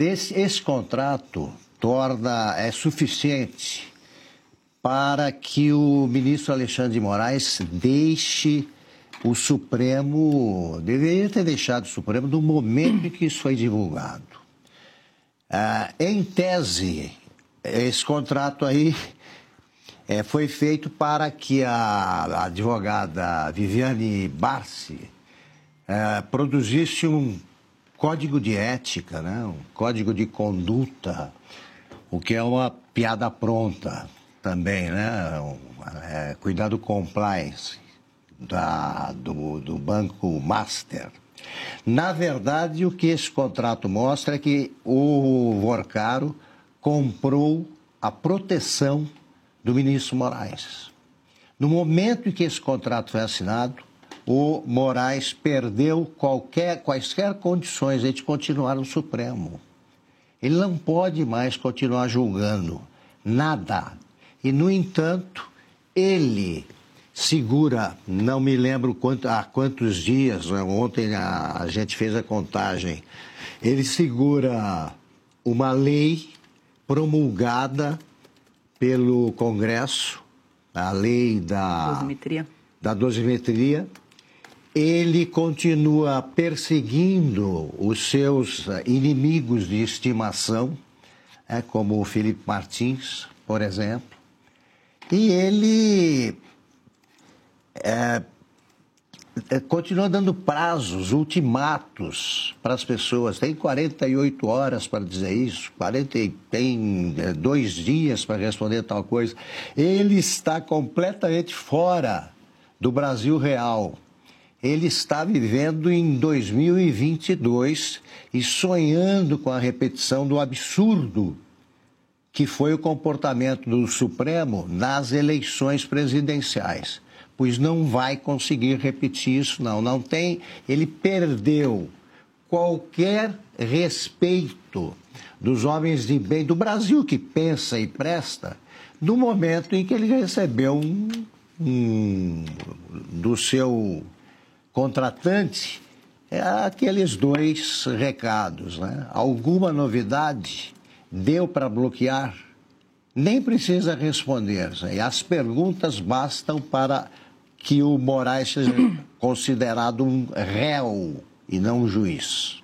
esse contrato é suficiente para que o ministro Alexandre de Moraes deixe o Supremo, deveria ter deixado o Supremo no momento em que isso foi divulgado. Em tese, esse contrato aí foi feito para que a advogada Viviane Barsi produzisse um código de ética, né? Um código de conduta, o que é uma piada pronta também, né? Cuidado compliance do Banco Master. Na verdade, o que esse contrato mostra é que o Vorcaro comprou a proteção do ministro Moraes. No momento em que esse contrato foi assinado, o Moraes perdeu quaisquer condições de continuar no Supremo. Ele não pode mais continuar julgando nada. E, no entanto, ele segura, não me lembro há quantos dias, ontem a gente fez a contagem, ele segura uma lei promulgada pelo Congresso, a lei da dosimetria. Ele continua perseguindo os seus inimigos de estimação, como o Felipe Martins, por exemplo, e ele continua dando prazos, ultimatos para as pessoas. Tem 48 horas para dizer isso, tem 2 dias para responder tal coisa. Ele está completamente fora do Brasil real. Ele está vivendo em 2022 e sonhando com a repetição do absurdo que foi o comportamento do Supremo nas eleições presidenciais. Pois não vai conseguir repetir isso, não tem. Ele perdeu qualquer respeito dos homens de bem do Brasil que pensa e presta no momento em que ele recebeu do seu contratante aqueles 2 recados, né? Alguma novidade deu para bloquear? Nem precisa responder. Né? As perguntas bastam para que o Moraes seja considerado um réu e não um juiz.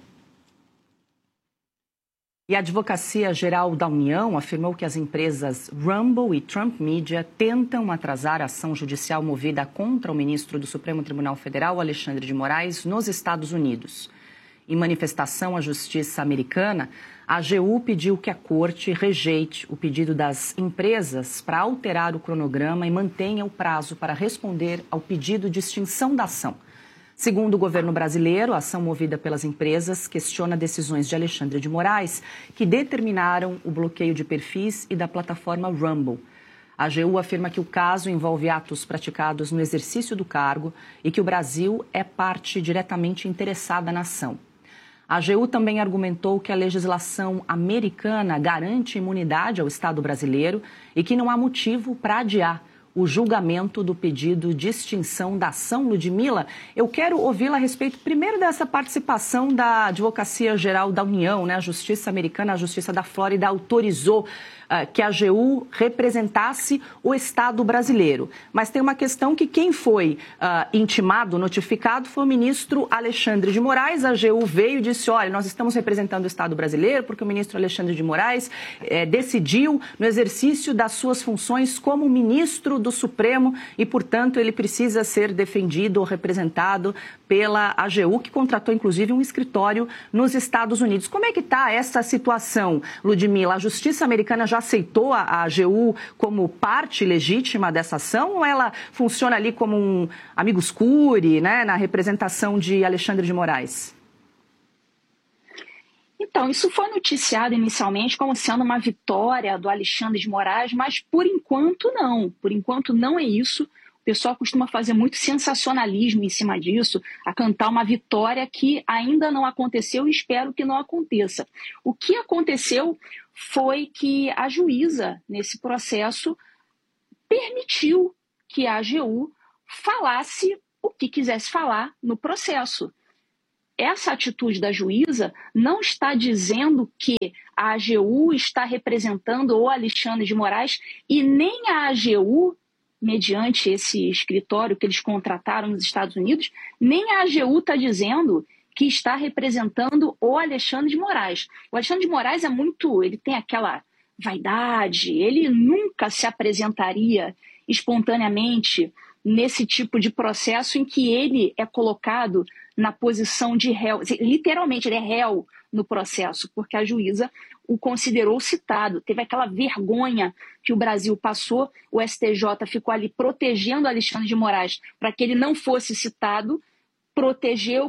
E a Advocacia Geral da União afirmou que as empresas Rumble e Trump Media tentam atrasar a ação judicial movida contra o ministro do Supremo Tribunal Federal, Alexandre de Moraes, nos Estados Unidos. Em manifestação à Justiça americana, a AGU pediu que a Corte rejeite o pedido das empresas para alterar o cronograma e mantenha o prazo para responder ao pedido de extinção da ação. Segundo o governo brasileiro, a ação movida pelas empresas questiona decisões de Alexandre de Moraes que determinaram o bloqueio de perfis e da plataforma Rumble. A AGU afirma que o caso envolve atos praticados no exercício do cargo e que o Brasil é parte diretamente interessada na ação. A AGU também argumentou que a legislação americana garante imunidade ao Estado brasileiro e que não há motivo para adiar o julgamento do pedido de extinção da ação. Ludmila, eu quero ouvi-la a respeito primeiro dessa participação da Advocacia Geral da União, né? A Justiça Americana, a Justiça da Flórida autorizou que a AGU representasse o Estado brasileiro. Mas tem uma questão que quem foi intimado, notificado, foi o ministro Alexandre de Moraes. A AGU veio e disse, olha, nós estamos representando o Estado brasileiro porque o ministro Alexandre de Moraes decidiu no exercício das suas funções como ministro do Supremo e, portanto, ele precisa ser defendido ou representado pela AGU, que contratou, inclusive, um escritório nos Estados Unidos. Como é que está essa situação, Ludmila? A Justiça americana já aceitou a AGU como parte legítima dessa ação ou ela funciona ali como um amicus curiae, né, na representação de Alexandre de Moraes? Então, isso foi noticiado inicialmente como sendo uma vitória do Alexandre de Moraes, mas por enquanto não. Por enquanto não é isso. O pessoal costuma fazer muito sensacionalismo em cima disso, a cantar uma vitória que ainda não aconteceu e espero que não aconteça. O que aconteceu foi que a juíza, nesse processo, permitiu que a AGU falasse o que quisesse falar no processo. essa atitude da juíza não está dizendo que a AGU está representando o Alexandre de Moraes e nem a AGU, mediante esse escritório que eles contrataram nos Estados Unidos, nem a AGU está dizendo que está representando o Alexandre de Moraes. O Alexandre de Moraes ele tem aquela vaidade, ele nunca se apresentaria espontaneamente nesse tipo de processo em que ele é colocado na posição de réu. Literalmente, ele é réu no processo, porque a juíza o considerou citado. Teve aquela vergonha que o Brasil passou, o STJ ficou ali protegendo Alexandre de Moraes para que ele não fosse citado, protegeu.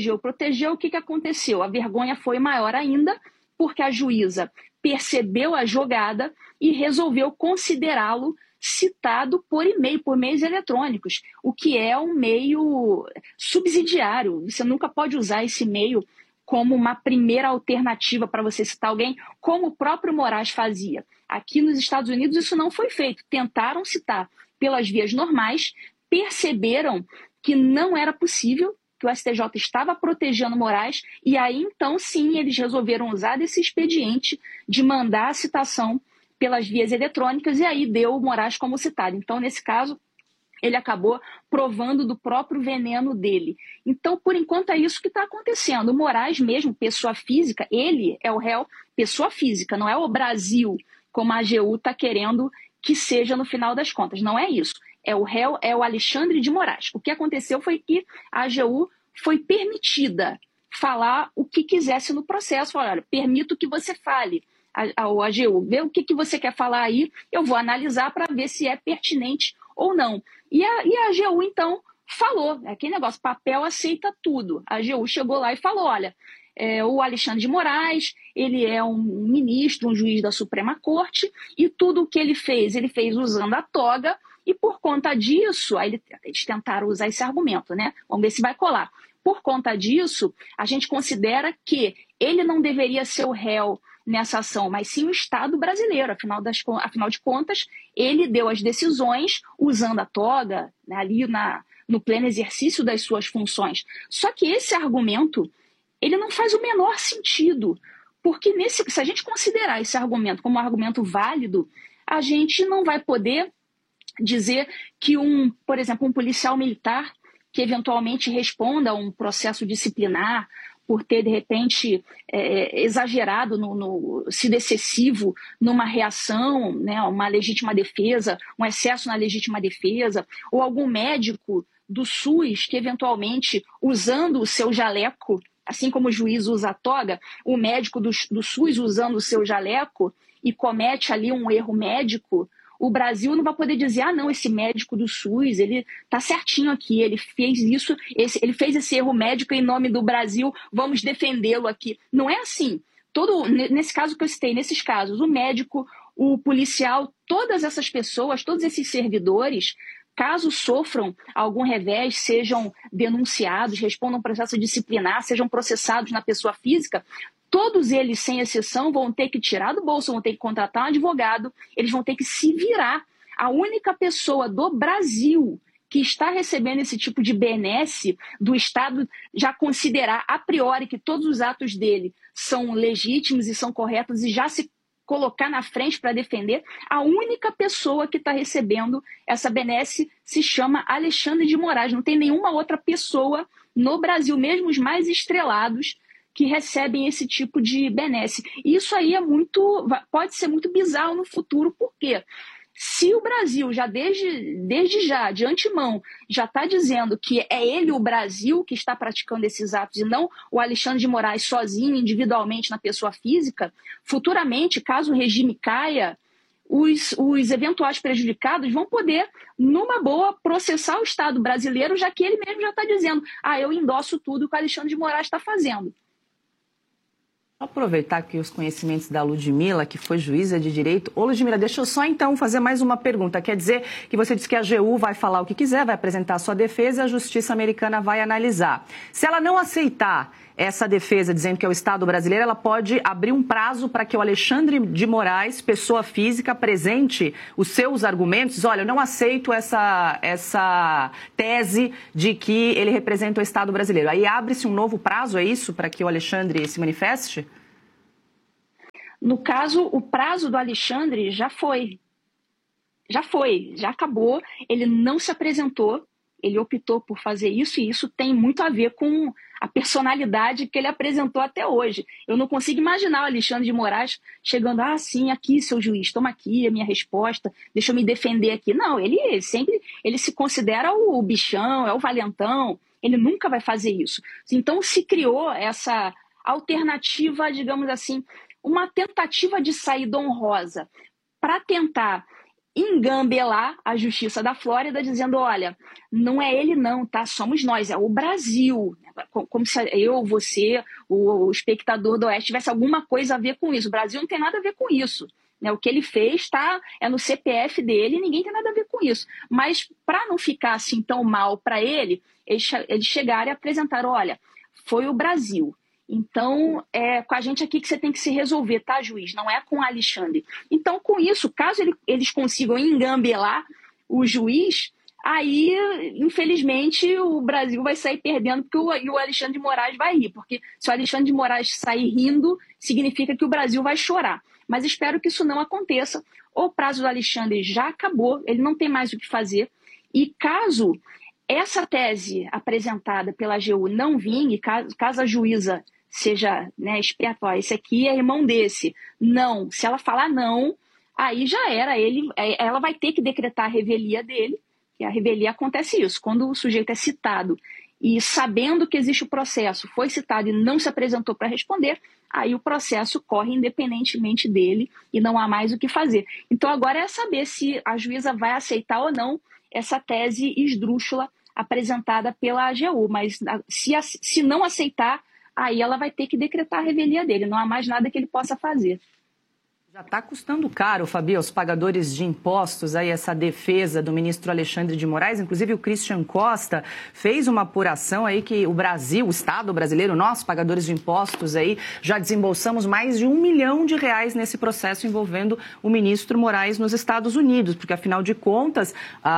O que aconteceu? A vergonha foi maior ainda, porque a juíza percebeu a jogada e resolveu considerá-lo citado por e-mail, por meios eletrônicos, o que é um meio subsidiário. Você nunca pode usar esse meio como uma primeira alternativa para você citar alguém, como o próprio Moraes fazia. Aqui nos Estados Unidos isso não foi feito. Tentaram citar pelas vias normais, perceberam que não era possível, que o STJ estava protegendo Moraes, e aí então sim eles resolveram usar desse expediente de mandar a citação pelas vias eletrônicas, e aí deu o Moraes como citado. Então, nesse caso, ele acabou provando do próprio veneno dele. Então, por enquanto, é isso que está acontecendo. O Moraes mesmo, pessoa física, ele é o réu, pessoa física, não é o Brasil, como a AGU está querendo que seja no final das contas. Não é isso. É o réu, é o Alexandre de Moraes. O que aconteceu foi que a AGU foi permitida falar o que quisesse no processo. Olha, permito que você fale. A AGU, vê o que você quer falar aí, eu vou analisar para ver se é pertinente ou não. E a AGU, então, falou, aquele negócio, papel aceita tudo. A AGU chegou lá e falou, olha, o Alexandre de Moraes, ele é um ministro, um juiz da Suprema Corte, e tudo o que ele fez usando a toga, e por conta disso, aí eles tentaram usar esse argumento, né? Vamos ver se vai colar. Por conta disso, a gente considera que ele não deveria ser o réu nessa ação, mas sim o Estado brasileiro. Afinal de contas, ele deu as decisões usando a toga, né, ali no pleno exercício das suas funções. Só que esse argumento, ele não faz o menor sentido, porque se a gente considerar esse argumento como um argumento válido, a gente não vai poder dizer que por exemplo, um policial militar que eventualmente responda a um processo disciplinar por ter, de repente, exagerado, sido excessivo numa reação, né, uma legítima defesa, um excesso na legítima defesa, ou algum médico do SUS que, eventualmente, usando o seu jaleco, assim como o juiz usa a toga, o médico do SUS usando o seu jaleco e comete ali um erro médico, o Brasil não vai poder dizer, não, esse médico do SUS, ele tá certinho aqui, ele fez isso, ele fez esse erro médico em nome do Brasil, vamos defendê-lo aqui. Não é assim. Nesse caso que eu citei, nesses casos, o médico, o policial, todas essas pessoas, todos esses servidores, caso sofram algum revés, sejam denunciados, respondam processo disciplinar, sejam processados na pessoa física, todos eles, sem exceção, vão ter que tirar do bolso, vão ter que contratar um advogado, eles vão ter que se virar. A única pessoa do Brasil que está recebendo esse tipo de benesse do Estado já considerar a priori que todos os atos dele são legítimos e são corretos e já se colocar na frente para defender, a única pessoa que está recebendo essa benesse se chama Alexandre de Moraes. Não tem nenhuma outra pessoa no Brasil, mesmo os mais estrelados, que recebem esse tipo de benesse. E isso aí pode ser muito bizarro no futuro, porque se o Brasil já desde já, de antemão, já está dizendo que é ele, o Brasil, que está praticando esses atos e não o Alexandre de Moraes sozinho, individualmente, na pessoa física, futuramente, caso o regime caia, os eventuais prejudicados vão poder, numa boa, processar o Estado brasileiro, já que ele mesmo já está dizendo, eu endosso tudo que o Alexandre de Moraes está fazendo. Vou aproveitar aqui os conhecimentos da Ludmila, que foi juíza de direito. Ô, Ludmila, deixa eu só então fazer mais uma pergunta. Quer dizer que você disse que a AGU vai falar o que quiser, vai apresentar a sua defesa e a justiça americana vai analisar. Se ela não aceitar essa defesa, dizendo que é o Estado brasileiro, ela pode abrir um prazo para que o Alexandre de Moraes, pessoa física, apresente os seus argumentos. Olha, eu não aceito essa tese de que ele representa o Estado brasileiro. Aí abre-se um novo prazo, é isso, para que o Alexandre se manifeste? No caso, o prazo do Alexandre já foi. Já acabou. Ele não se apresentou. Ele optou por fazer isso, e isso tem muito a ver com a personalidade que ele apresentou até hoje. Eu não consigo imaginar o Alexandre de Moraes chegando, sim, aqui, seu juiz, toma aqui a minha resposta, deixa eu me defender aqui. Não, ele se considera o bichão, é o valentão, ele nunca vai fazer isso. Então se criou essa alternativa, digamos assim, uma tentativa de saída honrosa para tentar engambelar a Justiça da Flórida, dizendo, olha, não é ele não, tá? Somos nós, é o Brasil. Como se eu, você, o espectador do Oeste tivesse alguma coisa a ver com isso. O Brasil não tem nada a ver com isso. O que ele fez é no CPF dele e ninguém tem nada a ver com isso. Mas para não ficar assim tão mal para ele, eles chegaram e apresentaram, olha, foi o Brasil. Então, é com a gente aqui que você tem que se resolver, tá, juiz? Não é com o Alexandre. Então, com isso, caso eles consigam engambelar o juiz, aí, infelizmente, o Brasil vai sair perdendo porque o Alexandre de Moraes vai rir. Porque se o Alexandre de Moraes sair rindo, significa que o Brasil vai chorar. Mas espero que isso não aconteça. O prazo do Alexandre já acabou, ele não tem mais o que fazer. E caso essa tese apresentada pela AGU não vingue, caso a juíza seja expiatória, esse aqui é irmão desse, não, se ela falar não, aí já era, ela vai ter que decretar a revelia dele, que a revelia acontece isso, quando o sujeito é citado e sabendo que existe o processo, foi citado e não se apresentou para responder, aí o processo corre independentemente dele e não há mais o que fazer. Então agora é saber se a juíza vai aceitar ou não essa tese esdrúxula apresentada pela AGU, mas se não aceitar, aí ela vai ter que decretar a revelia dele, não há mais nada que ele possa fazer. Já está custando caro, Fabi, aos pagadores de impostos, aí essa defesa do ministro Alexandre de Moraes. Inclusive o Christian Costa fez uma apuração aí que o Brasil, o Estado brasileiro, nós, pagadores de impostos, aí já desembolsamos mais de R$1 milhão nesse processo envolvendo o ministro Moraes nos Estados Unidos, porque afinal de contas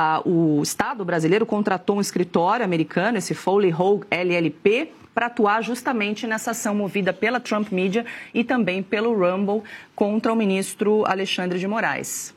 o Estado brasileiro contratou um escritório americano, esse Foley Hoag LLP, para atuar justamente nessa ação movida pela Trump Media e também pelo Rumble contra o ministro Alexandre de Moraes.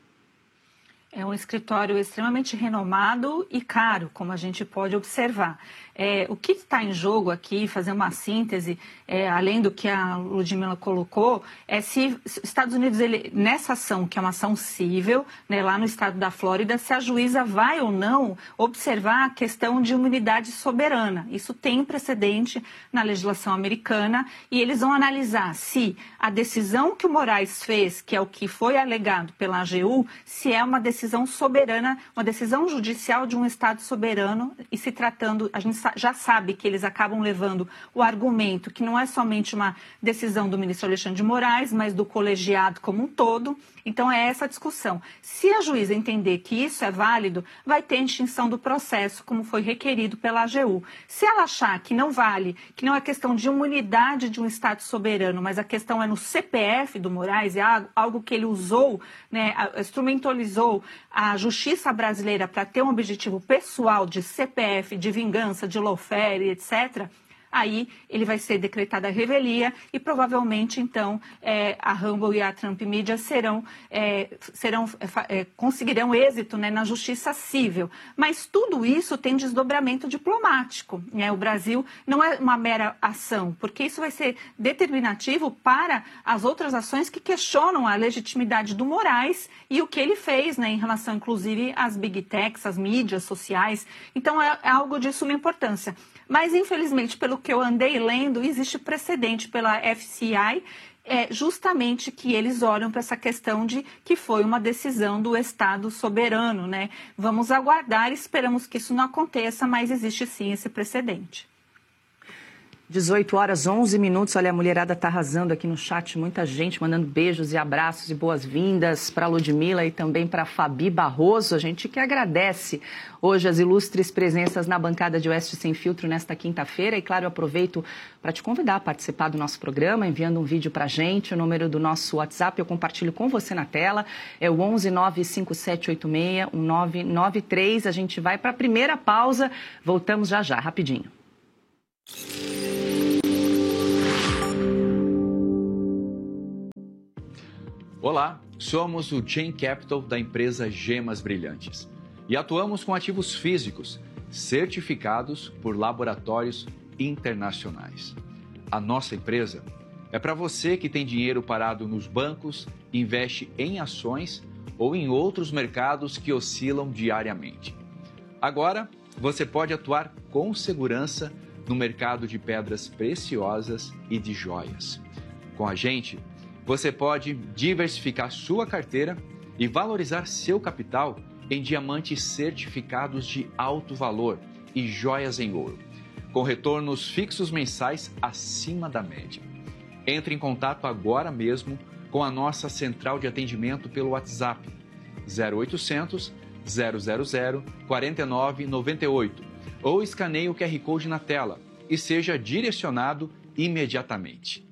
É um escritório extremamente renomado e caro, como a gente pode observar. O que está em jogo aqui, fazer uma síntese, além do que a Ludmila colocou, é se os Estados Unidos, nessa ação, que é uma ação cível, lá no estado da Flórida, se a juíza vai ou não observar a questão de imunidade soberana. Isso tem precedente na legislação americana e eles vão analisar se a decisão que o Moraes fez, que é o que foi alegado pela AGU, se é uma decisão soberana, uma decisão judicial de um estado soberano e se tratando, a gente já sabe que eles acabam levando o argumento que não é somente uma decisão do ministro Alexandre de Moraes, mas do colegiado como um todo. Então é essa a discussão. Se a juíza entender que isso é válido, vai ter extinção do processo, como foi requerido pela AGU. Se ela achar que não vale, que não é questão de imunidade de um Estado soberano, mas a questão é no CPF do Moraes, é algo que ele usou, instrumentalizou a justiça brasileira para ter um objetivo pessoal de CPF, de vingança, de lawfare, etc., aí ele vai ser decretada a revelia e provavelmente, então, a Rumble e a Trump Media conseguirão êxito na justiça civil. Mas tudo isso tem desdobramento diplomático. O Brasil não é uma mera ação, porque isso vai ser determinativo para as outras ações que questionam a legitimidade do Moraes e o que ele fez, em relação, inclusive, às big techs, às mídias sociais. Então, é algo de suma importância. Mas, infelizmente, pelo que eu andei lendo, existe precedente pela FCI, justamente que eles olham para essa questão de que foi uma decisão do Estado soberano, Vamos aguardar, esperamos que isso não aconteça, mas existe sim esse precedente. 18 horas, 11 minutos. Olha, a mulherada está arrasando aqui no chat. Muita gente mandando beijos e abraços e boas-vindas para a Ludmila e também para a Fabi Barroso. A gente que agradece hoje as ilustres presenças na bancada de Oeste Sem Filtro nesta quinta-feira. E, claro, eu aproveito para te convidar a participar do nosso programa, enviando um vídeo para a gente. O número do nosso WhatsApp eu compartilho com você na tela. É o 11 95786 1993. A gente vai para a primeira pausa. Voltamos já, rapidinho. Olá, somos o Chain Capital da empresa Gemas Brilhantes e atuamos com ativos físicos certificados por laboratórios internacionais. A nossa empresa é para você que tem dinheiro parado nos bancos, investe em ações ou em outros mercados que oscilam diariamente. Agora, você pode atuar com segurança no mercado de pedras preciosas e de joias. Com a gente, você pode diversificar sua carteira e valorizar seu capital em diamantes certificados de alto valor e joias em ouro, com retornos fixos mensais acima da média. Entre em contato agora mesmo com a nossa central de atendimento pelo WhatsApp 0800 000 4998 ou escaneie o QR Code na tela e seja direcionado imediatamente.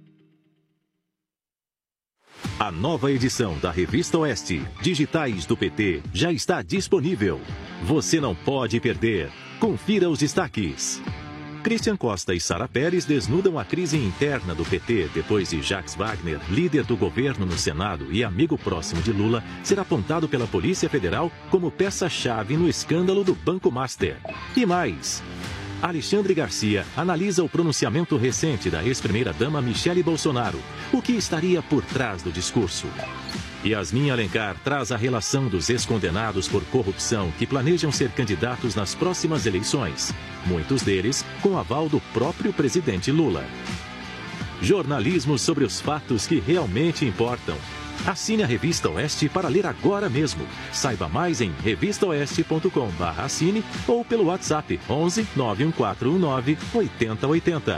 A nova edição da Revista Oeste, Digitais do PT, já está disponível. Você não pode perder. Confira os destaques. Christian Costa e Sara Pérez desnudam a crise interna do PT depois de Jacques Wagner, líder do governo no Senado e amigo próximo de Lula, ser apontado pela Polícia Federal como peça-chave no escândalo do Banco Master. E mais... Alexandre Garcia analisa o pronunciamento recente da ex-primeira-dama Michele Bolsonaro. O que estaria por trás do discurso? Yasmin Alencar traz a relação dos ex-condenados por corrupção que planejam ser candidatos nas próximas eleições. Muitos deles com aval do próprio presidente Lula. Jornalismo sobre os fatos que realmente importam. Assine a Revista Oeste para ler agora mesmo. Saiba mais em revistaoeste.com/assine ou pelo WhatsApp 11 91419 8080.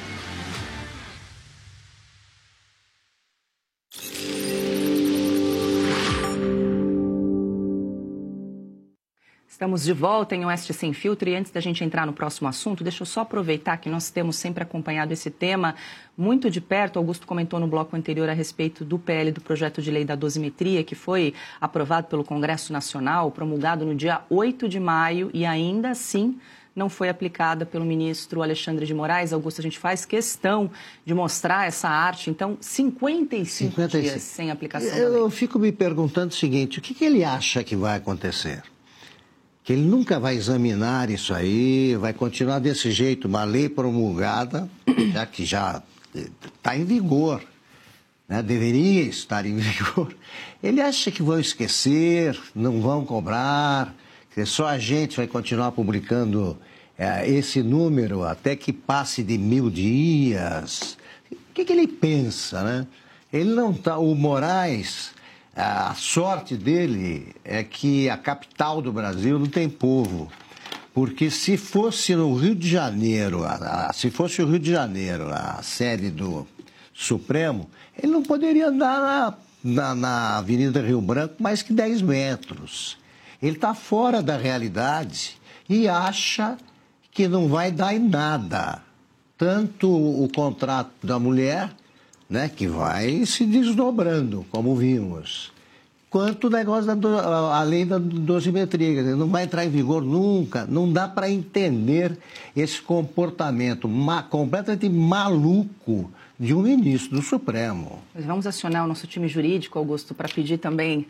Estamos de volta em Oeste Sem Filtro e antes da gente entrar no próximo assunto, deixa eu só aproveitar que nós temos sempre acompanhado esse tema muito de perto. Augusto comentou no bloco anterior a respeito do PL, do projeto de lei da dosimetria, que foi aprovado pelo Congresso Nacional, promulgado no dia 8 de maio e ainda assim não foi aplicada pelo ministro Alexandre de Moraes. Augusto, a gente faz questão de mostrar essa arte. Então, 55 dias sem aplicação da lei. Eu fico me perguntando o seguinte, o que ele acha que vai acontecer? Que ele nunca vai examinar isso aí, vai continuar desse jeito, uma lei promulgada, já que já está em vigor, né? Deveria estar em vigor. Ele acha que vão esquecer, não vão cobrar, que só a gente vai continuar publicando esse número até que passe de 1000 dias. O que ele pensa, né? Ele não está... O Moraes... A sorte dele é que a capital do Brasil não tem povo. Porque se fosse no Rio de Janeiro, se fosse o Rio de Janeiro, a sede do Supremo, ele não poderia andar na Avenida Rio Branco mais que 10 metros. Ele está fora da realidade e acha que não vai dar em nada. Tanto o contrato da mulher... né, que vai se desdobrando, como vimos, quanto o negócio da lei da dosimetria, não vai entrar em vigor nunca, não dá para entender esse comportamento completamente maluco de um ministro do Supremo. Mas vamos acionar o nosso time jurídico, Augusto, para pedir também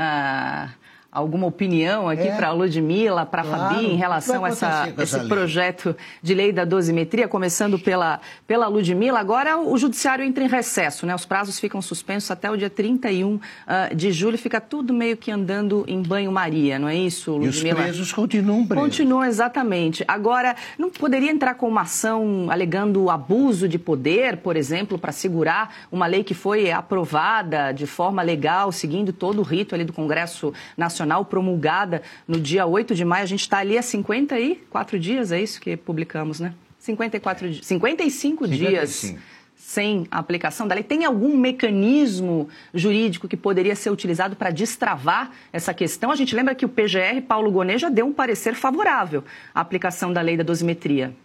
alguma opinião aqui para a Ludmila, para a Fabi, em relação a esse projeto de lei da dosimetria, começando pela Ludmila. Agora o judiciário entra em recesso, né? Os prazos ficam suspensos até o dia 31 de julho, fica tudo meio que andando em banho-maria, não é isso, Ludmila? E os presos continuam presos. Continuam, exatamente. Agora, não poderia entrar com uma ação alegando abuso de poder, por exemplo, para segurar uma lei que foi aprovada de forma legal, seguindo todo o rito ali do Congresso Nacional, promulgada no dia 8 de maio. A gente está ali há 54 dias, é isso que publicamos, né? 55 dias sem a aplicação da lei. Tem algum mecanismo jurídico que poderia ser utilizado para destravar essa questão? A gente lembra que o PGR, Paulo Gonet, já deu um parecer favorável à aplicação da lei da dosimetria.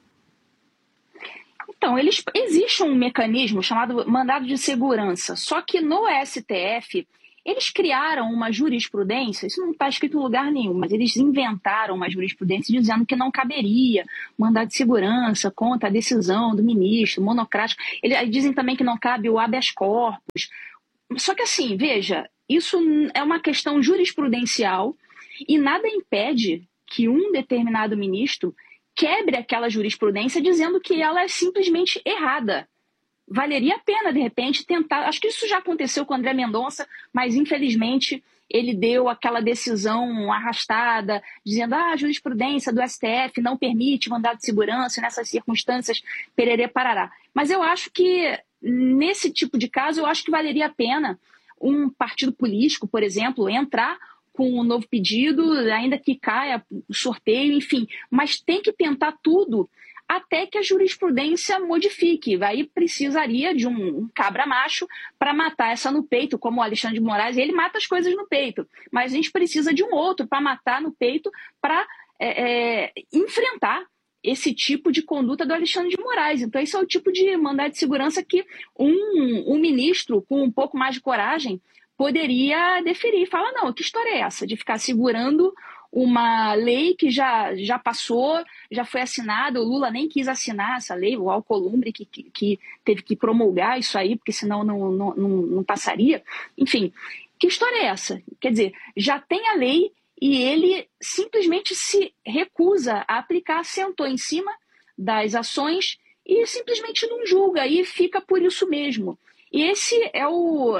Então, existe um mecanismo chamado mandado de segurança, só que no STF eles criaram uma jurisprudência, isso não está escrito em lugar nenhum, mas eles inventaram uma jurisprudência dizendo que não caberia mandado de segurança contra a decisão do ministro, monocrático. Eles dizem também que não cabe o habeas corpus. Só que assim, veja, isso é uma questão jurisprudencial e nada impede que um determinado ministro quebre aquela jurisprudência dizendo que ela é simplesmente errada. Valeria a pena, de repente, tentar... Acho que isso já aconteceu com o André Mendonça, mas, infelizmente, ele deu aquela decisão arrastada, dizendo a jurisprudência do STF não permite mandado de segurança nessas circunstâncias, pererê, parará. Mas eu acho que, nesse tipo de caso, eu acho que valeria a pena um partido político, por exemplo, entrar com um novo pedido, ainda que caia o sorteio, enfim. Mas tem que tentar tudo até que a jurisprudência modifique. Aí precisaria de um cabra macho para matar essa no peito, como o Alexandre de Moraes. Ele mata as coisas no peito, mas a gente precisa de um outro para matar no peito, para enfrentar esse tipo de conduta do Alexandre de Moraes. Então esse é o tipo de mandado de segurança que um ministro com um pouco mais de coragem poderia deferir. Fala, não, que história é essa de ficar segurando uma lei que já passou, já foi assinada, o Lula nem quis assinar essa lei, o Alcolumbre que teve que promulgar isso aí, porque senão não passaria. Enfim, que história é essa? Quer dizer, já tem a lei e ele simplesmente se recusa a aplicar, sentou em cima das ações e simplesmente não julga, e fica por isso mesmo. E esse é o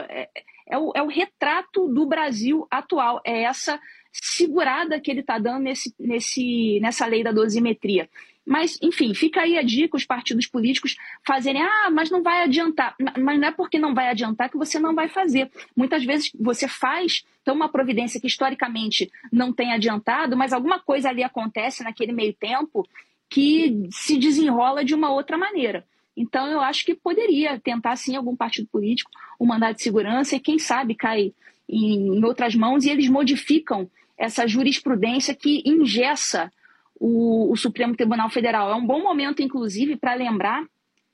retrato do Brasil atual, é essa segurada que ele está dando nessa lei da dosimetria. Mas, enfim, fica aí a dica, os partidos políticos fazerem, mas não vai adiantar. Mas não é porque não vai adiantar que você não vai fazer. Muitas vezes você faz, então, uma providência que historicamente não tem adiantado, mas alguma coisa ali acontece naquele meio tempo que se desenrola de uma outra maneira. Então, eu acho que poderia tentar, sim, algum partido político, um mandado de segurança, e quem sabe cai em outras mãos e eles modificam essa jurisprudência que engessa o Supremo Tribunal Federal. É um bom momento, inclusive, para lembrar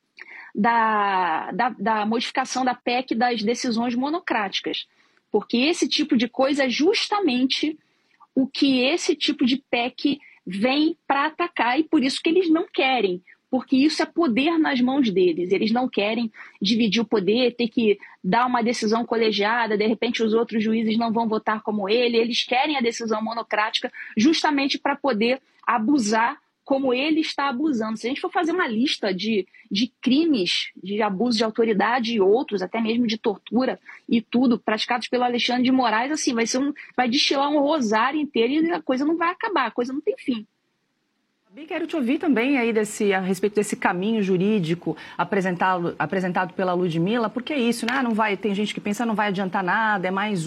da modificação da PEC das decisões monocráticas, porque esse tipo de coisa é justamente o que esse tipo de PEC vem para atacar, e por isso que eles não querem, porque isso é poder nas mãos deles. Eles não querem dividir o poder, ter que dar uma decisão colegiada, de repente os outros juízes não vão votar como ele. Eles querem a decisão monocrática justamente para poder abusar como ele está abusando. Se a gente for fazer uma lista de crimes de abuso de autoridade e outros, até mesmo de tortura e tudo, praticados pelo Alexandre de Moraes, assim, vai destilar um rosário inteiro e a coisa não vai acabar, a coisa não tem fim. Quero te ouvir também aí a respeito desse caminho jurídico apresentado pela Ludmilla, porque é isso, né? Tem gente que pensa não vai adiantar nada, é mais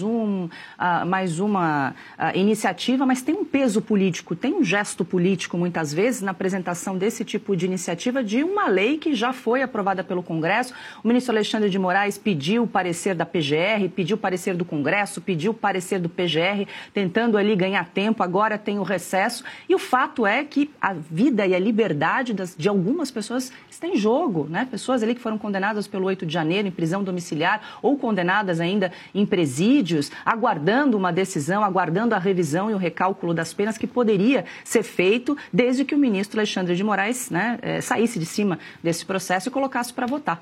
uma iniciativa, mas tem um peso político, tem um gesto político muitas vezes na apresentação desse tipo de iniciativa de uma lei que já foi aprovada pelo Congresso. O ministro Alexandre de Moraes pediu o parecer da PGR, pediu o parecer do Congresso, pediu o parecer do PGR, tentando ali ganhar tempo, agora tem o recesso, e o fato é que a vida e a liberdade de algumas pessoas está em jogo, né? Pessoas ali que foram condenadas pelo 8 de janeiro em prisão domiciliar ou condenadas ainda em presídios, aguardando uma decisão, aguardando a revisão e o recálculo das penas que poderia ser feito desde que o ministro Alexandre de Moraes, né, saísse de cima desse processo e colocasse para votar.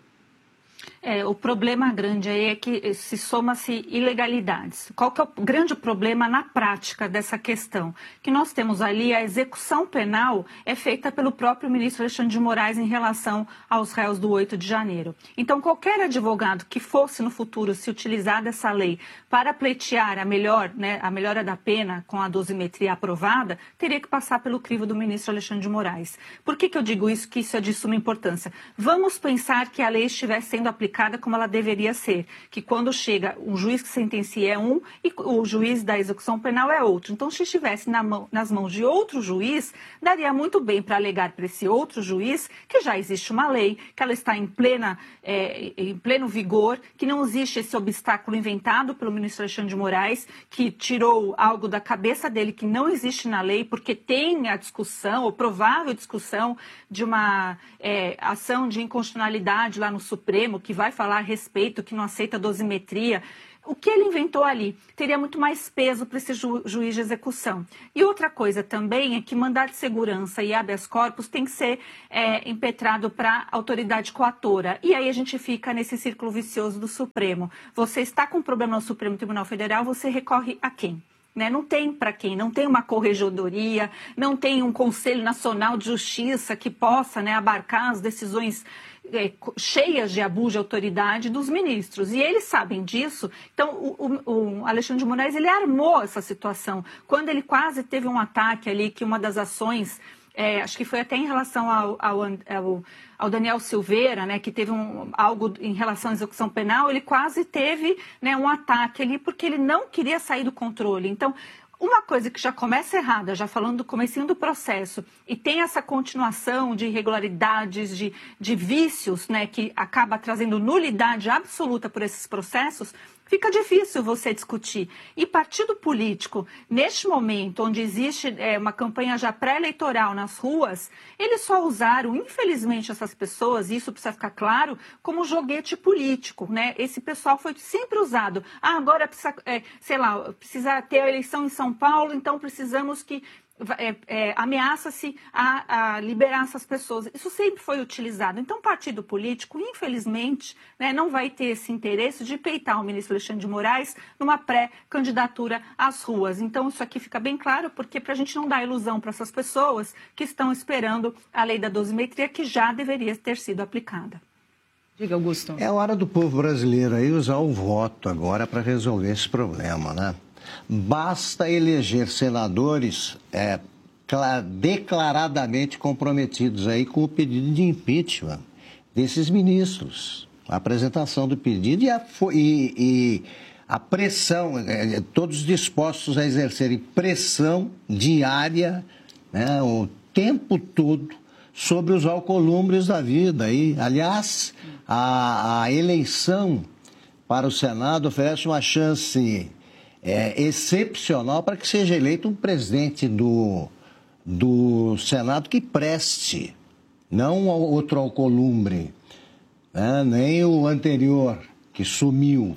O problema grande aí é que se soma-se ilegalidades. Qual que é o grande problema na prática dessa questão? Que nós temos ali a execução penal é feita pelo próprio ministro Alexandre de Moraes em relação aos réus do 8 de janeiro. Então, qualquer advogado que fosse no futuro se utilizar dessa lei para pleitear a melhora da pena com a dosimetria aprovada, teria que passar pelo crivo do ministro Alexandre de Moraes. Por que eu digo isso? Que isso é de suma importância. Vamos pensar que a lei estivesse sendo aplicada aplicada como ela deveria ser, que quando chega um juiz que sentencia é um e o juiz da execução penal é outro. Então, se estivesse nas mãos de outro juiz, daria muito bem para alegar para esse outro juiz que já existe uma lei, que ela está em pleno vigor, que não existe esse obstáculo inventado pelo ministro Alexandre de Moraes, que tirou algo da cabeça dele que não existe na lei, porque tem a discussão, ou provável discussão, de uma ação de inconstitucionalidade lá no Supremo, que vai falar a respeito, que não aceita dosimetria. O que ele inventou ali teria muito mais peso para esse juiz de execução. E outra coisa também é que mandado de segurança e habeas corpus tem que ser impetrado para a autoridade coatora. E aí a gente fica nesse círculo vicioso do Supremo. Você está com um problema no Supremo Tribunal Federal, você recorre a quem? Não tem para quem, não tem uma corregedoria, não tem um Conselho Nacional de Justiça que possa abarcar as decisões cheias de abuso de autoridade dos ministros. E eles sabem disso. Então, o Alexandre de Moraes, ele armou essa situação. Quando ele quase teve um ataque ali, que uma das ações... acho que foi até em relação ao Daniel Silveira, que teve algo em relação à execução penal, ele quase teve um ataque ali, porque ele não queria sair do controle. Então, uma coisa que já começa errada, já falando do comecinho do processo, e tem essa continuação de irregularidades, de vícios, que acaba trazendo nulidade absoluta por esses processos, fica difícil você discutir. E partido político, neste momento, onde existe uma campanha já pré-eleitoral nas ruas, eles só usaram, infelizmente, essas pessoas, e isso precisa ficar claro, como joguete político. Esse pessoal foi sempre usado. Agora precisa, precisa ter a eleição em São Paulo, então precisamos que... ameaça-se a liberar essas pessoas. Isso sempre foi utilizado. Então, o partido político, infelizmente, não vai ter esse interesse de peitar o ministro Alexandre de Moraes numa pré-candidatura às ruas. Então, isso aqui fica bem claro, porque para a gente não dar ilusão para essas pessoas que estão esperando a lei da dosimetria, que já deveria ter sido aplicada. Diga, Augusto. É hora do povo brasileiro aí usar o voto agora para resolver esse problema, né? Basta eleger senadores declaradamente comprometidos aí com o pedido de impeachment desses ministros. A apresentação do pedido e a pressão, todos dispostos a exercerem pressão diária, o tempo todo sobre os alcolumbres da vida. E, aliás, a eleição para o Senado oferece uma chance... excepcional para que seja eleito um presidente do Senado que preste, não outro alcolumbre, nem o anterior que sumiu,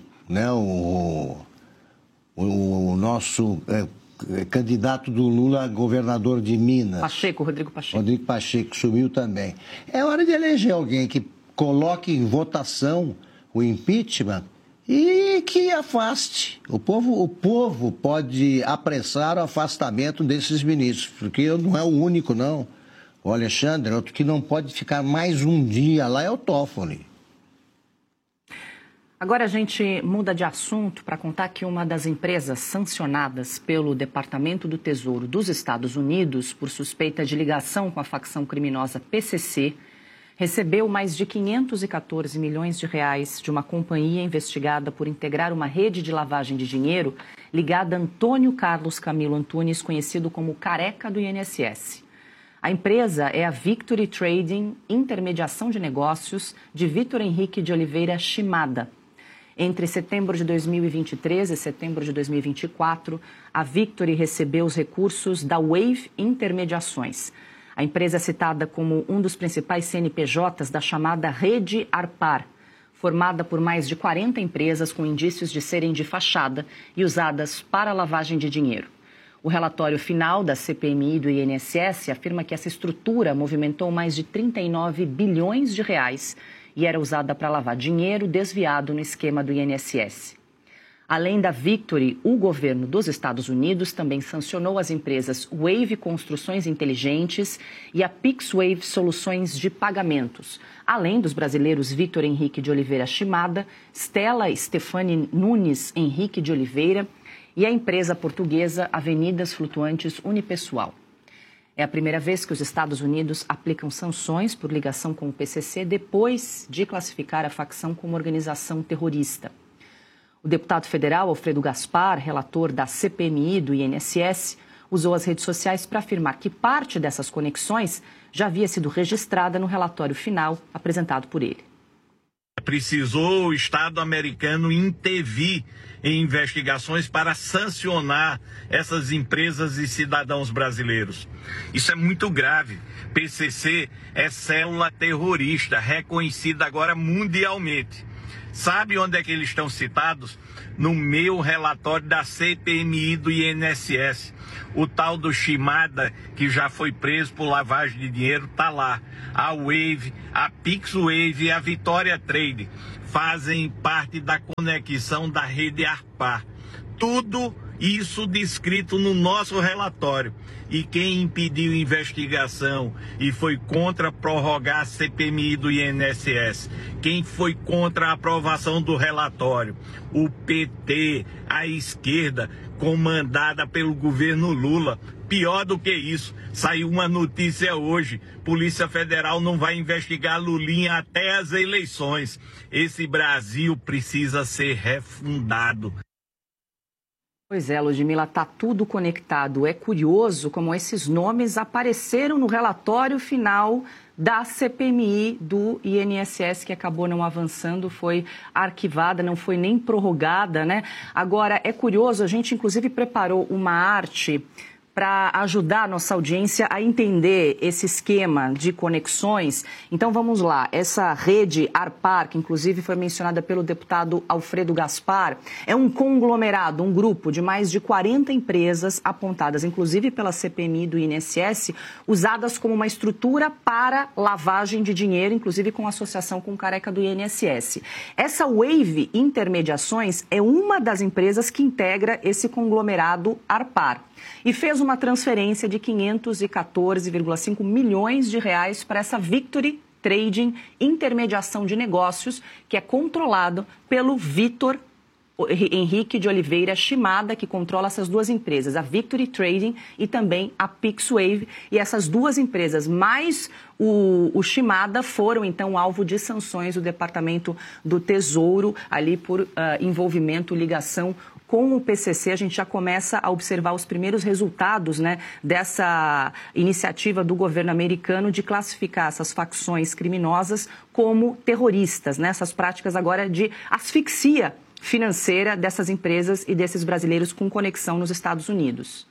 o nosso candidato do Lula a governador de Minas. Rodrigo Pacheco. Rodrigo Pacheco sumiu também. É hora de eleger alguém que coloque em votação o impeachment e que afaste. O povo pode apressar o afastamento desses ministros, porque não é o único, não. O Alexandre, outro que não pode ficar mais um dia lá é o Toffoli. Agora a gente muda de assunto para contar que uma das empresas sancionadas pelo Departamento do Tesouro dos Estados Unidos por suspeita de ligação com a facção criminosa PCC recebeu mais de 514 milhões de reais de uma companhia investigada por integrar uma rede de lavagem de dinheiro ligada a Antônio Carlos Camilo Antunes, conhecido como Careca do INSS. A empresa é a Victory Trading Intermediação de Negócios de Vitor Henrique de Oliveira Shimada. Entre setembro de 2023 e setembro de 2024, a Victory recebeu os recursos da Wave Intermediações. A empresa é citada como um dos principais CNPJs da chamada Rede Arpar, formada por mais de 40 empresas com indícios de serem de fachada e usadas para lavagem de dinheiro. O relatório final da CPMI do INSS afirma que essa estrutura movimentou mais de 39 bilhões de reais e era usada para lavar dinheiro desviado no esquema do INSS. Além da Victory, o governo dos Estados Unidos também sancionou as empresas Wave Construções Inteligentes e a PixWave Soluções de Pagamentos, além dos brasileiros Vitor Henrique de Oliveira Shimada, Stella Stefani Nunes Henrique de Oliveira e a empresa portuguesa Avenidas Flutuantes Unipessoal. É a primeira vez que os Estados Unidos aplicam sanções por ligação com o PCC depois de classificar a facção como organização terrorista. O deputado federal Alfredo Gaspar, relator da CPMI do INSS, usou as redes sociais para afirmar que parte dessas conexões já havia sido registrada no relatório final apresentado por ele. Precisou o Estado americano intervir em investigações para sancionar essas empresas e cidadãos brasileiros. Isso é muito grave. PCC é célula terrorista, reconhecida agora mundialmente. Sabe onde é que eles estão citados? No meu relatório da CPMI do INSS. O tal do Shimada, que já foi preso por lavagem de dinheiro, está lá. A Wave, a PixWave e a Vitória Trade fazem parte da conexão da rede ARPAR. Tudo isso descrito no nosso relatório. E quem impediu investigação e foi contra prorrogar a CPMI do INSS? Quem foi contra a aprovação do relatório? O PT, a esquerda, comandada pelo governo Lula. Pior do que isso, saiu uma notícia hoje: Polícia Federal não vai investigar Lulinha até as eleições. Esse Brasil precisa ser refundado. Pois é, Ludmila, está tudo conectado. É curioso como esses nomes apareceram no relatório final da CPMI do INSS, que acabou não avançando, foi arquivada, não foi nem prorrogada, né? Agora, é curioso, a gente inclusive preparou uma arte para ajudar a nossa audiência a entender esse esquema de conexões. Então, vamos lá. Essa rede ARPAR, que inclusive foi mencionada pelo deputado Alfredo Gaspar, é um conglomerado, um grupo de mais de 40 empresas apontadas, inclusive pela CPMI do INSS, usadas como uma estrutura para lavagem de dinheiro, inclusive com associação com o Careca do INSS. Essa Wave Intermediações é uma das empresas que integra esse conglomerado ARPAR e fez uma transferência de 514,5 milhões de reais para essa Victory Trading, intermediação de negócios, que é controlado pelo Vitor Henrique de Oliveira Shimada, que controla essas duas empresas, a Victory Trading e também a PixWave. E essas duas empresas, mais o Shimada, foram então alvo de sanções do Departamento do Tesouro, ali por envolvimento, ligação com o PCC. A gente já começa a observar os primeiros resultados, né, dessa iniciativa do governo americano de classificar essas facções criminosas como terroristas, né? Essas práticas agora de asfixia financeira dessas empresas e desses brasileiros com conexão nos Estados Unidos.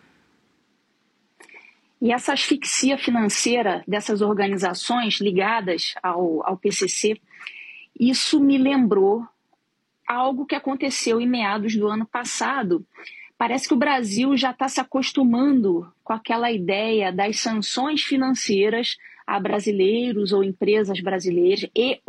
E essa asfixia financeira dessas organizações ligadas ao PCC, isso me lembrou algo que aconteceu em meados do ano passado. Parece que o Brasil já está se acostumando com aquela ideia das sanções financeiras a brasileiros ou empresas brasileiras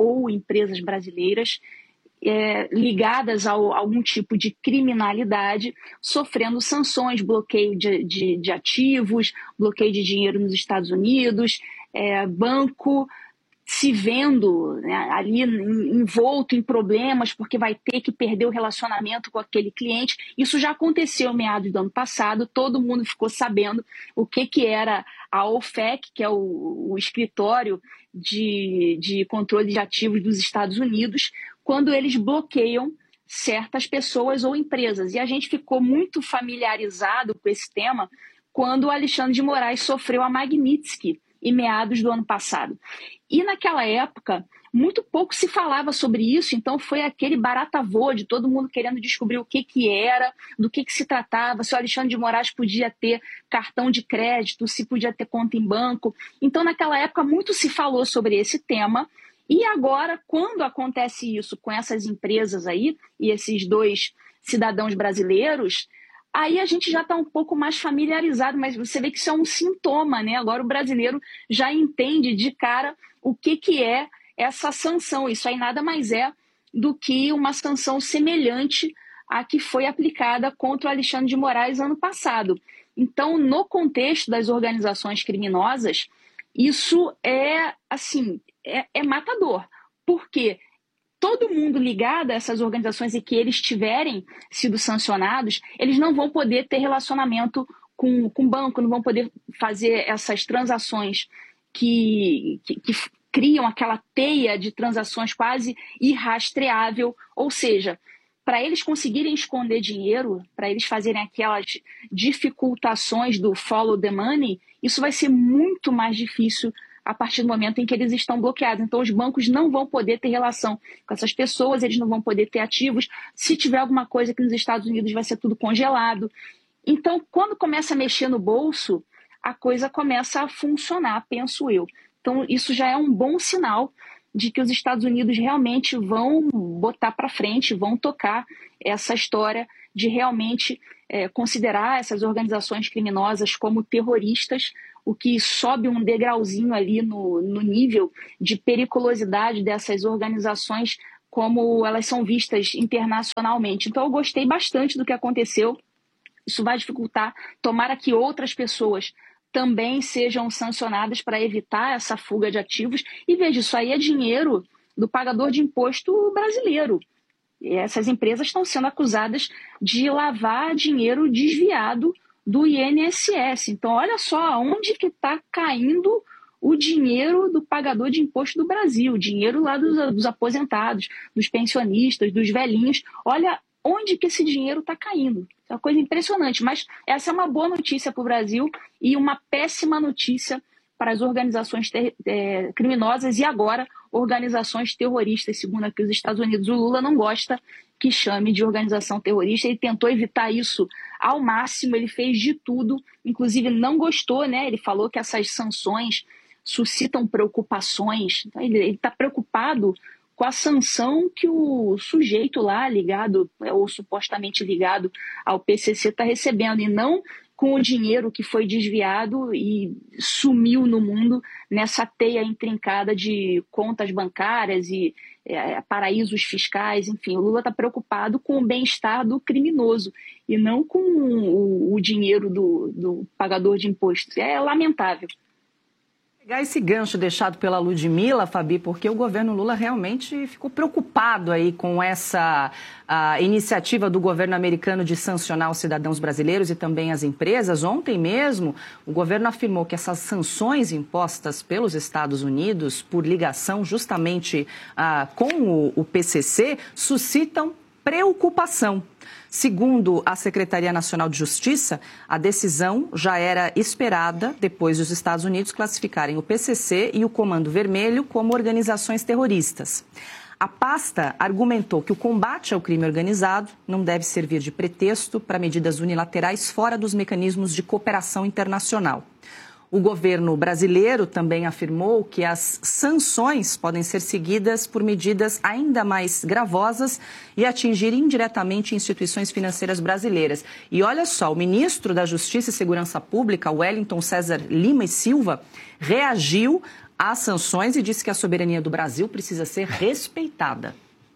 ligadas a algum tipo de criminalidade, sofrendo sanções, bloqueio de ativos, bloqueio de dinheiro nos Estados Unidos, banco se vendo, né, ali envolto em problemas porque vai ter que perder o relacionamento com aquele cliente. Isso já aconteceu em meados do ano passado, todo mundo ficou sabendo o que era a OFAC, que é o escritório de controle de ativos dos Estados Unidos, quando eles bloqueiam certas pessoas ou empresas. E a gente ficou muito familiarizado com esse tema quando o Alexandre de Moraes sofreu a Magnitsky, em meados do ano passado. E naquela época, muito pouco se falava sobre isso, então foi aquele barata-voa de todo mundo querendo descobrir o que era, do que se tratava, se o Alexandre de Moraes podia ter cartão de crédito, se podia ter conta em banco. Então, naquela época, muito se falou sobre esse tema. E agora, quando acontece isso com essas empresas aí, e esses dois cidadãos brasileiros, aí a gente já está um pouco mais familiarizado, mas você vê que isso é um sintoma, né? Agora o brasileiro já entende de cara o que é essa sanção. Isso aí nada mais é do que uma sanção semelhante à que foi aplicada contra o Alexandre de Moraes ano passado. Então, no contexto das organizações criminosas, isso é matador. Por quê? Todo mundo ligado a essas organizações e que eles tiverem sido sancionados, eles não vão poder ter relacionamento com banco, não vão poder fazer essas transações que criam aquela teia de transações quase irrastreável, ou seja, para eles conseguirem esconder dinheiro, para eles fazerem aquelas dificultações do follow the money, isso vai ser muito mais difícil a partir do momento em que eles estão bloqueados. Então, os bancos não vão poder ter relação com essas pessoas, eles não vão poder ter ativos. Se tiver alguma coisa aqui nos Estados Unidos, vai ser tudo congelado. Então, quando começa a mexer no bolso, a coisa começa a funcionar, penso eu. Então, isso já é um bom sinal de que os Estados Unidos realmente vão botar para frente, vão tocar essa história de realmente considerar essas organizações criminosas como terroristas, o que sobe um degrauzinho ali no nível de periculosidade dessas organizações, como elas são vistas internacionalmente. Então, eu gostei bastante do que aconteceu. Isso vai dificultar. Tomara que outras pessoas também sejam sancionadas para evitar essa fuga de ativos. E veja, isso aí é dinheiro do pagador de imposto brasileiro. E essas empresas estão sendo acusadas de lavar dinheiro desviado do INSS. Então, olha só onde que está caindo o dinheiro do pagador de imposto do Brasil, o dinheiro lá dos aposentados, dos pensionistas, dos velhinhos. Olha onde que esse dinheiro está caindo. É uma coisa impressionante, mas essa é uma boa notícia para o Brasil e uma péssima notícia para as organizações criminosas e agora organizações terroristas, segundo aqui os Estados Unidos. O Lula não gosta que chame de organização terrorista, ele tentou evitar isso ao máximo, ele fez de tudo, inclusive não gostou, né? Ele falou que essas sanções suscitam preocupações, então, ele está preocupado com a sanção que o sujeito lá ligado, ou supostamente ligado ao PCC, está recebendo, e não com o dinheiro que foi desviado e sumiu no mundo nessa teia intrincada de contas bancárias e paraísos fiscais. Enfim, o Lula está preocupado com o bem-estar do criminoso e não com o dinheiro do pagador de impostos. É lamentável. Pegar esse gancho deixado pela Ludmila, Fabi, porque o governo Lula realmente ficou preocupado aí com essa iniciativa do governo americano de sancionar os cidadãos brasileiros e também as empresas. Ontem mesmo, o governo afirmou que essas sanções impostas pelos Estados Unidos por ligação justamente com o PCC suscitam preocupação. Segundo a Secretaria Nacional de Justiça, a decisão já era esperada depois dos Estados Unidos classificarem o PCC e o Comando Vermelho como organizações terroristas. A pasta argumentou que o combate ao crime organizado não deve servir de pretexto para medidas unilaterais fora dos mecanismos de cooperação internacional. O governo brasileiro também afirmou que as sanções podem ser seguidas por medidas ainda mais gravosas e atingir indiretamente instituições financeiras brasileiras. E olha só, o ministro da Justiça e Segurança Pública, Wellington César Lima e Silva, reagiu às sanções e disse que a soberania do Brasil precisa ser respeitada.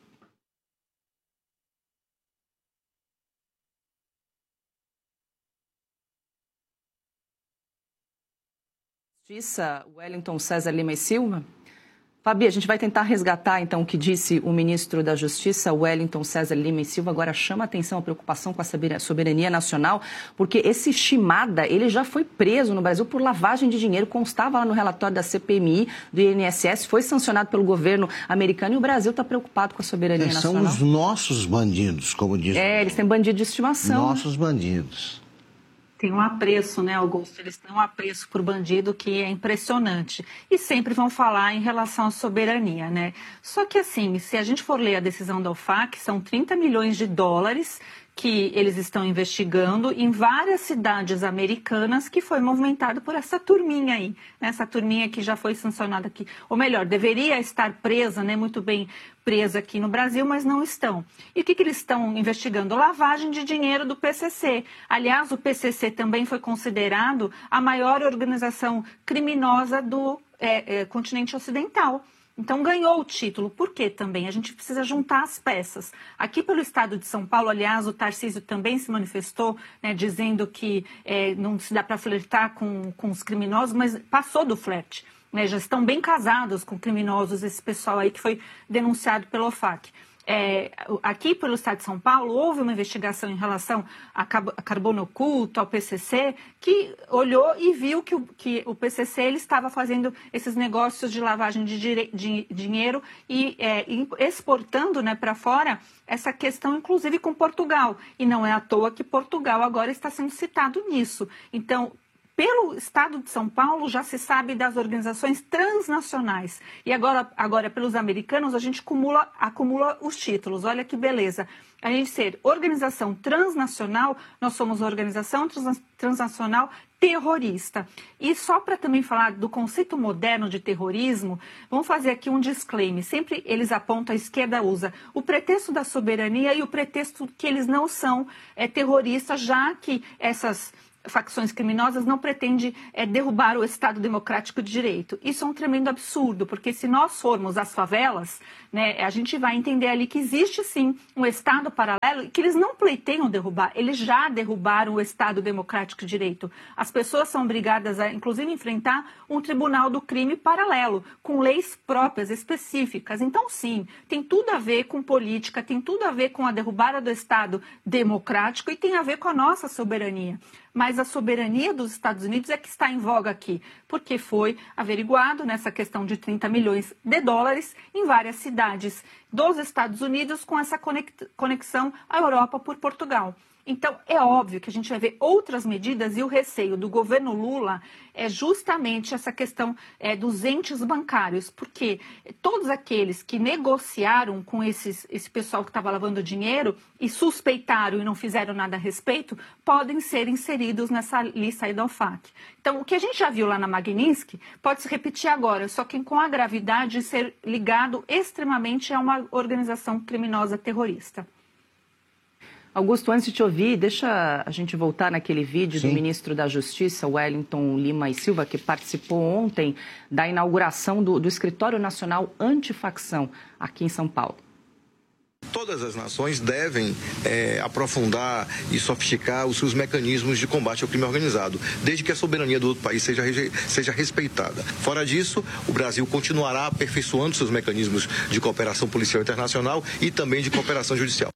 Justiça, Wellington César Lima e Silva. Fabi, a gente vai tentar resgatar, então, o que disse o ministro da Justiça, Wellington César Lima e Silva. Agora chama a atenção a preocupação com a soberania nacional, porque esse Shimada, ele já foi preso no Brasil por lavagem de dinheiro, constava lá no relatório da CPMI, do INSS, foi sancionado pelo governo americano e o Brasil está preocupado com a soberania nacional. São os nossos bandidos, como diz. Eles têm bandido de estimação. Nossos bandidos. Tem um apreço, né, Augusto? Eles têm um apreço por bandido que é impressionante. E sempre vão falar em relação à soberania, né? Só que, assim, se a gente for ler a decisão da OFAC, são 30 milhões de dólares que eles estão investigando em várias cidades americanas que foi movimentado por essa turminha aí, né? Essa turminha que já foi sancionada aqui, ou melhor, deveria estar presa, né? Muito bem presa aqui no Brasil, mas não estão. E o que eles estão investigando? Lavagem de dinheiro do PCC. Aliás, o PCC também foi considerado a maior organização criminosa do continente ocidental. Então, ganhou o título. Por quê também? A gente precisa juntar as peças. Aqui pelo estado de São Paulo, aliás, o Tarcísio também se manifestou, né, dizendo que não se dá para flertar com os criminosos, mas passou do flerte. Né, já estão bem casados com criminosos, esse pessoal aí que foi denunciado pela OFAC. aqui pelo Estado de São Paulo, houve uma investigação em relação a carbono oculto, ao PCC, que olhou e viu que o PCC ele estava fazendo esses negócios de lavagem de dinheiro e exportando, né, para fora essa questão, inclusive com Portugal. E não é à toa que Portugal agora está sendo citado nisso. Então, pelo Estado de São Paulo já se sabe das organizações transnacionais. E agora pelos americanos, a gente acumula os títulos. Olha que beleza. A gente ser organização transnacional, nós somos organização transnacional terrorista. E só para também falar do conceito moderno de terrorismo, vamos fazer aqui um disclaimer. Sempre eles apontam, a esquerda usa o pretexto da soberania e o pretexto que eles não são terroristas, já que essas facções criminosas não pretendem derrubar o Estado Democrático de Direito. Isso é um tremendo absurdo, porque se nós formos às favelas, né, a gente vai entender ali que existe sim um Estado paralelo e que eles não pleiteiam derrubar, eles já derrubaram o Estado Democrático de Direito. As pessoas são obrigadas a, inclusive, enfrentar um tribunal do crime paralelo, com leis próprias, específicas. Então, sim, tem tudo a ver com política, tem tudo a ver com a derrubada do Estado Democrático e tem a ver com a nossa soberania. Mas a soberania dos Estados Unidos é que está em voga aqui, porque foi averiguado nessa questão de 30 milhões de dólares em várias cidades dos Estados Unidos com essa conexão à Europa por Portugal. Então, é óbvio que a gente vai ver outras medidas e o receio do governo Lula é justamente essa questão dos entes bancários, porque todos aqueles que negociaram com esse pessoal que estava lavando dinheiro e suspeitaram e não fizeram nada a respeito, podem ser inseridos nessa lista aí da OFAC. Então, o que a gente já viu lá na Magnitsky pode se repetir agora, só que com a gravidade de ser ligado extremamente a uma organização criminosa terrorista. Augusto, antes de te ouvir, deixa a gente voltar naquele vídeo do ministro da Justiça, Wellington Lima e Silva, que participou ontem da inauguração do Escritório Nacional Antifacção aqui em São Paulo. Todas as nações devem aprofundar e sofisticar os seus mecanismos de combate ao crime organizado, desde que a soberania do outro país seja respeitada. Fora disso, o Brasil continuará aperfeiçoando seus mecanismos de cooperação policial internacional e também de cooperação judicial.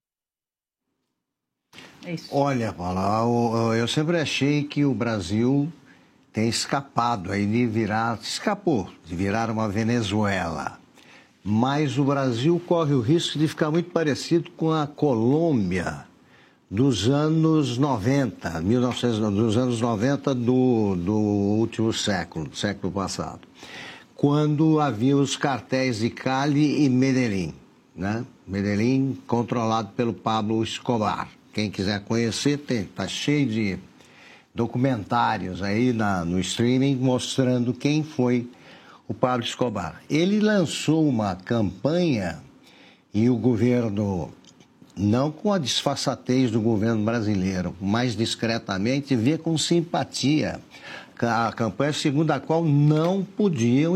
Olha, Paula, eu sempre achei que o Brasil tem escapado aí de virar uma Venezuela. Mas o Brasil corre o risco de ficar muito parecido com a Colômbia dos anos 90, dos anos 90 do último século, do século passado, quando havia os cartéis de Cali e Medellín, né? Medellín controlado pelo Pablo Escobar. Quem quiser conhecer, está cheio de documentários aí no streaming mostrando quem foi o Pablo Escobar. Ele lançou uma campanha e o governo, não com a disfarçatez do governo brasileiro, mais discretamente, via com simpatia a campanha segundo a qual não podiam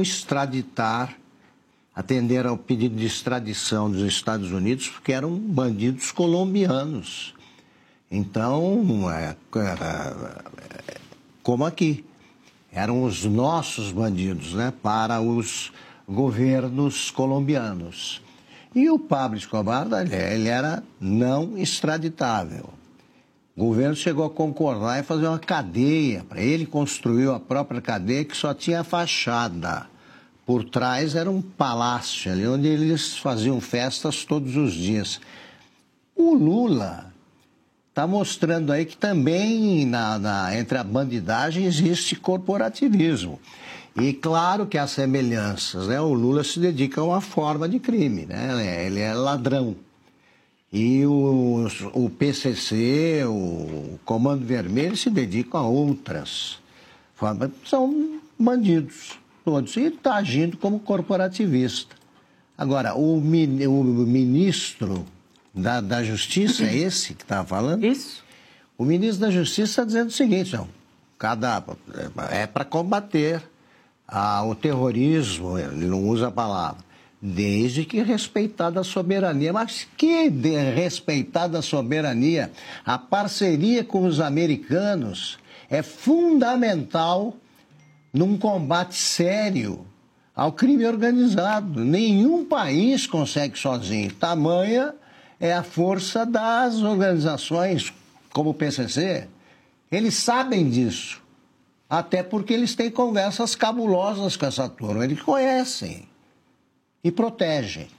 atender ao pedido de extradição dos Estados Unidos, porque eram bandidos colombianos. Então, como aqui, eram os nossos bandidos, né, para os governos colombianos. E o Pablo Escobar, ele era não extraditável. O governo chegou a concordar em fazer uma cadeia, para ele construiu a própria cadeia que só tinha fachada. Por trás era um palácio ali, onde eles faziam festas todos os dias. O Lula está mostrando aí que também entre a bandidagem existe corporativismo. E claro que há semelhanças, né? O Lula se dedica a uma forma de crime, né? Ele é ladrão. E o PCC, o Comando Vermelho, se dedicam a outras formas. São bandidos todos. E está agindo como corporativista. Agora, o ministro da Justiça, é esse que está falando? Isso. O ministro da Justiça está dizendo o seguinte, não, é para combater o terrorismo, ele não usa a palavra, desde que respeitada a soberania. Mas que respeitada a soberania? A parceria com os americanos é fundamental num combate sério ao crime organizado. Nenhum país consegue sozinho. Tamanha é a força das organizações como o PCC. Eles sabem disso, até porque eles têm conversas cabulosas com essa turma. Eles conhecem e protegem.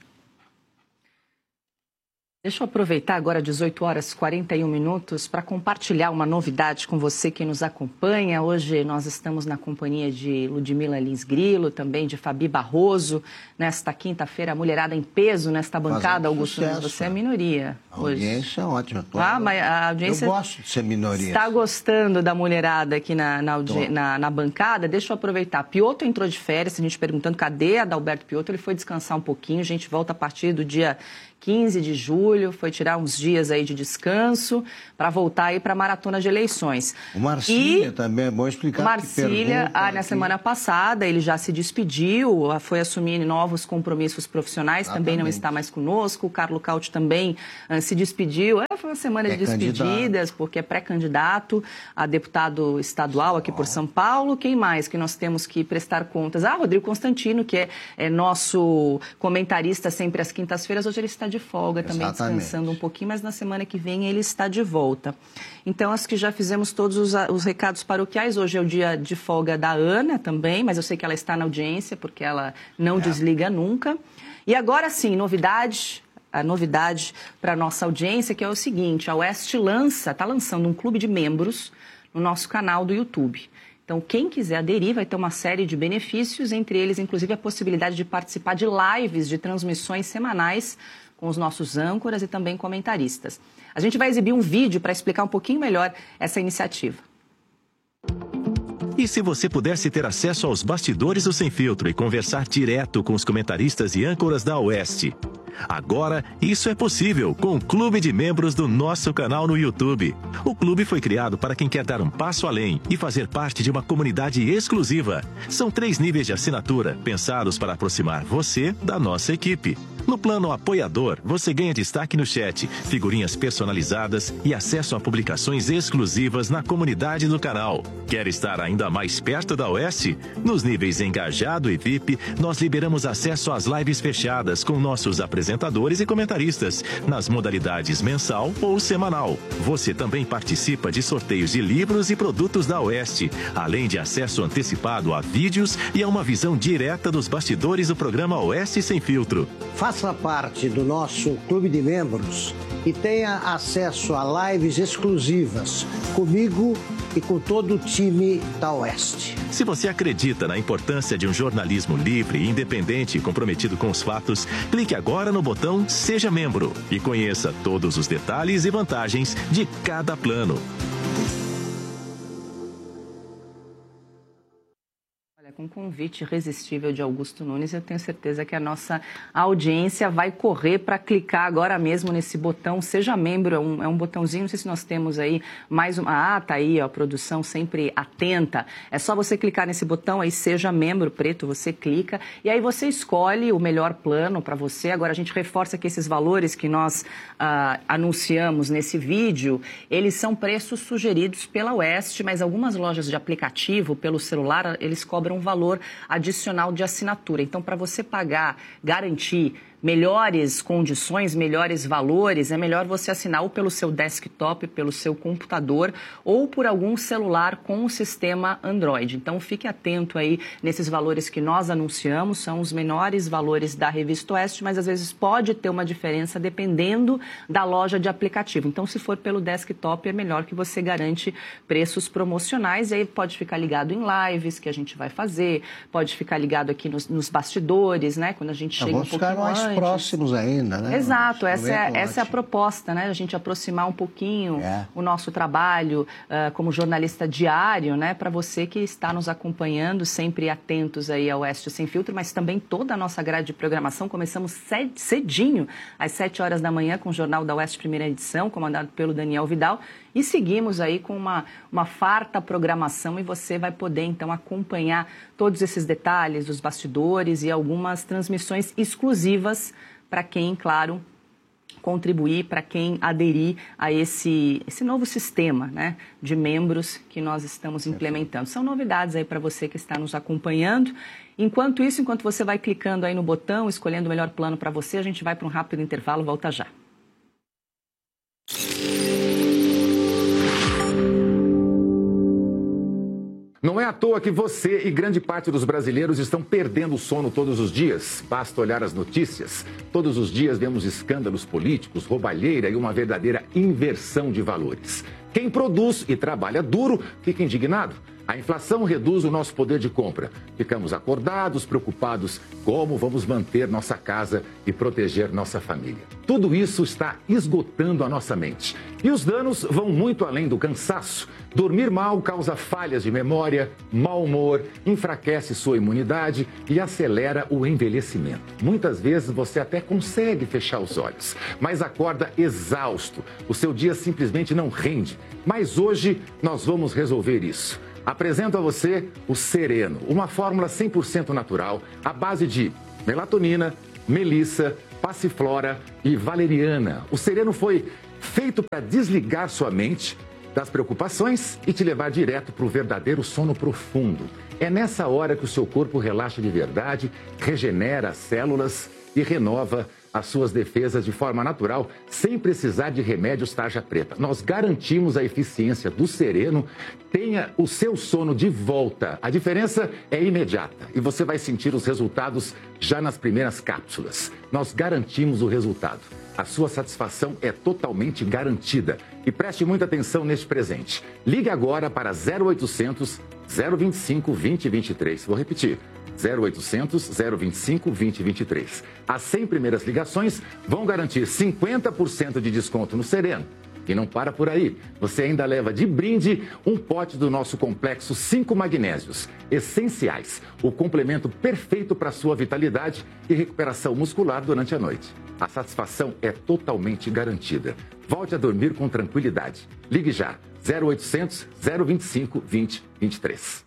Deixa eu aproveitar agora 18 horas e 41 minutos para compartilhar uma novidade com você que nos acompanha. Hoje nós estamos na companhia de Ludmila Lins Grilo, também de Fabi Barroso. Nesta quinta-feira, a mulherada em peso nesta bancada. Augusto Nunes, você é minoria hoje. A audiência é ótima. Mas a audiência... Eu gosto de ser minoria. Está gostando da mulherada aqui na bancada? Deixa eu aproveitar. Piotr entrou de férias, a gente perguntando cadê Adalberto Piotr. Ele foi descansar um pouquinho. A gente volta a partir do dia 15 de julho, foi tirar uns dias aí de descanso para voltar aí para a maratona de eleições. O Marcília também, é bom explicar. Marcília, na semana passada, ele já se despediu, foi assumir novos compromissos profissionais, também não está mais conosco. O Carlo Cauti também se despediu. Foi uma semana de despedidas, porque é pré-candidato a deputado estadual aqui por São Paulo. Quem mais que nós temos que prestar contas? Rodrigo Constantino, que é nosso comentarista sempre às quintas-feiras, hoje ele está de folga também, descansando um pouquinho, mas na semana que vem ele está de volta. Então, acho que já fizemos todos os recados paroquiais. Hoje é o dia de folga da Ana também, mas eu sei que ela está na audiência, porque ela não desliga nunca. E agora sim, a novidade para a nossa audiência, que é o seguinte: a Oeste está lançando um clube de membros no nosso canal do YouTube. Então, quem quiser aderir vai ter uma série de benefícios, entre eles, inclusive, a possibilidade de participar de lives, de transmissões semanais com os nossos âncoras e também comentaristas. A gente vai exibir um vídeo para explicar um pouquinho melhor essa iniciativa. E se você pudesse ter acesso aos bastidores do Sem Filtro e conversar direto com os comentaristas e âncoras da Oeste? Agora, isso é possível com o Clube de Membros do nosso canal no YouTube. O clube foi criado para quem quer dar um passo além e fazer parte de uma comunidade exclusiva. São 3 níveis de assinatura, pensados para aproximar você da nossa equipe. No plano apoiador, você ganha destaque no chat, figurinhas personalizadas e acesso a publicações exclusivas na comunidade do canal. Quer estar ainda mais perto da Oeste? Nos níveis Engajado e VIP, nós liberamos acesso às lives fechadas com nossos apresentadores e comentaristas, nas modalidades mensal ou semanal. Você também participa de sorteios de livros e produtos da Oeste, além de acesso antecipado a vídeos e a uma visão direta dos bastidores do programa Oeste Sem Filtro. Faça parte do nosso clube de membros e tenha acesso a lives exclusivas comigo e com todo o time da Oeste. Se você acredita na importância de um jornalismo livre, independente e comprometido com os fatos, clique agora no botão Seja Membro e conheça todos os detalhes e vantagens de cada plano. Com um convite irresistível de Augusto Nunes, eu tenho certeza que a nossa audiência vai correr para clicar agora mesmo nesse botão Seja Membro. É um botãozinho, não sei se nós temos aí mais uma... tá aí, a produção sempre atenta. É só você clicar nesse botão aí, Seja Membro, preto, você clica e aí você escolhe o melhor plano para você. Agora, a gente reforça que esses valores que nós anunciamos nesse vídeo, eles são preços sugeridos pela Oeste, mas algumas lojas de aplicativo, pelo celular, eles cobram valor adicional de assinatura. Então, para você pagar, garantir melhores condições, melhores valores, é melhor você assinar ou pelo seu desktop, pelo seu computador ou por algum celular com o sistema Android. Então, fique atento aí nesses valores que nós anunciamos, são os menores valores da Revista Oeste, mas às vezes pode ter uma diferença dependendo da loja de aplicativo. Então, se for pelo desktop, é melhor que você garante preços promocionais e aí pode ficar ligado em lives que a gente vai fazer, pode ficar ligado aqui nos bastidores, né? Quando a gente chega um pouquinho mais próximos ainda, né? Exato, essa é a proposta, né? A gente aproximar um pouquinho o nosso trabalho como jornalista diário, né? Para você que está nos acompanhando, sempre atentos aí ao Oeste Sem Filtro, mas também toda a nossa grade de programação. Começamos cedinho, às 7 horas da manhã, com o Jornal da Oeste, primeira edição, comandado pelo Daniel Vidal, e seguimos aí com uma farta programação e você vai poder, então, acompanhar todos esses detalhes dos bastidores e algumas transmissões exclusivas para quem, claro, contribuir para quem aderir a esse novo sistema, né, de membros que nós estamos implementando. São novidades aí para você que está nos acompanhando. Enquanto isso, enquanto você vai clicando aí no botão, escolhendo o melhor plano para você, a gente vai para um rápido intervalo, volta já. Não é à toa que você e grande parte dos brasileiros estão perdendo o sono todos os dias. Basta olhar as notícias. Todos os dias vemos escândalos políticos, roubalheira e uma verdadeira inversão de valores. Quem produz e trabalha duro fica indignado. A inflação reduz o nosso poder de compra. Ficamos acordados, preocupados como vamos manter nossa casa e proteger nossa família. Tudo isso está esgotando a nossa mente. E os danos vão muito além do cansaço. Dormir mal causa falhas de memória, mau humor, enfraquece sua imunidade e acelera o envelhecimento. Muitas vezes você até consegue fechar os olhos, mas acorda exausto. O seu dia simplesmente não rende. Mas hoje nós vamos resolver isso. Apresento a você o Sereno, uma fórmula 100% natural à base de melatonina, melissa, passiflora e valeriana. O Sereno foi feito para desligar sua mente das preocupações e te levar direto para o verdadeiro sono profundo. É nessa hora que o seu corpo relaxa de verdade, regenera as células e renova as suas defesas de forma natural, sem precisar de remédios tarja preta. Nós garantimos a eficiência do Sereno. Tenha o seu sono de volta. A diferença é imediata e você vai sentir os resultados já nas primeiras cápsulas. Nós garantimos o resultado. A sua satisfação é totalmente garantida. E preste muita atenção neste presente. Ligue agora para 0800 025 2023. Vou repetir. 0800 025 2023. As 100 primeiras ligações vão garantir 50% de desconto no Sereno. E não para por aí. Você ainda leva de brinde um pote do nosso complexo 5 magnésios essenciais. O complemento perfeito para a sua vitalidade e recuperação muscular durante a noite. A satisfação é totalmente garantida. Volte a dormir com tranquilidade. Ligue já. 0800 025 2023.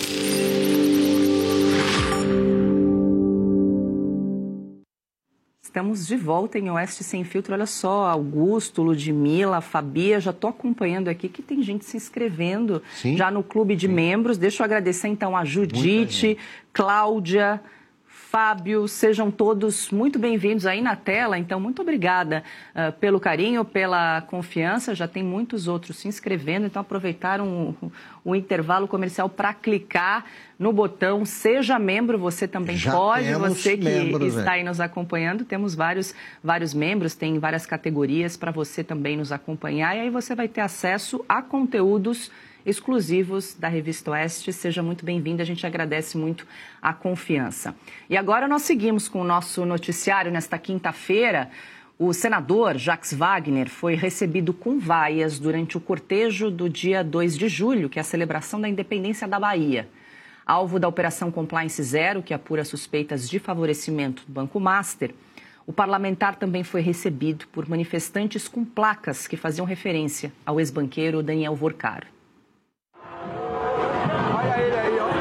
Estamos de volta em Oeste Sem Filtro. Olha só, Augusto, Ludmila, Fabia, já estou acompanhando aqui que tem gente se inscrevendo. Sim. Já no clube de membros. Deixa eu agradecer então a Judite, Cláudia, Fábio, sejam todos muito bem-vindos aí na tela. Então, muito obrigada pelo carinho, pela confiança. Já tem muitos outros se inscrevendo, então aproveitaram o intervalo comercial para clicar no botão Seja Membro. Você também pode, você que está aí nos acompanhando. Temos vários membros, tem várias categorias para você também nos acompanhar. E aí você vai ter acesso a conteúdos exclusivos da Revista Oeste. Seja muito bem-vindo, a gente agradece muito a confiança. E agora nós seguimos com o nosso noticiário nesta quinta-feira. O senador Jacques Wagner foi recebido com vaias durante o cortejo do dia 2 de julho, que é a celebração da independência da Bahia. Alvo da Operação Compliance Zero, que apura suspeitas de favorecimento do Banco Master, o parlamentar também foi recebido por manifestantes com placas que faziam referência ao ex-banqueiro Daniel Vorcaro. Olha ele aí, ó.